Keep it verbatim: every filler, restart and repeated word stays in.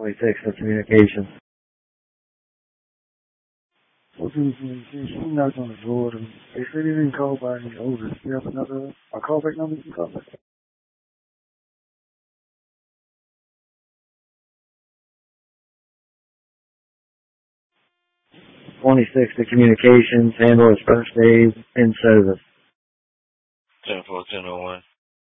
twenty-six for communications. fourteen twenty-six, she knocked on the door. And they said they didn't call by any orders. You have another, a callback number you can call back? twenty-six to communications, handle his first aid in service. ten four ten oh one.